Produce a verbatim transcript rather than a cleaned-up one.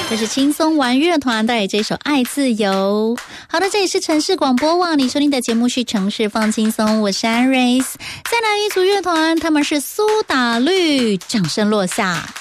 这是轻松玩乐团带来这首《爱自由》。好的，这里是城市广播网，你收听的节目是城市放轻松，我是安瑞斯。再来一组乐团，他们是苏打绿，掌声落下。